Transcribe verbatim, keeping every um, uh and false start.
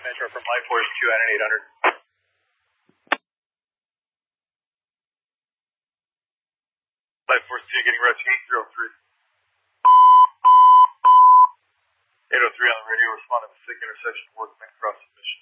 Metro from Life Force two out of eight hundred. Life Force two getting rescue eight zero three. eight oh three on the radio, responding to sick intersection, workman cross submission.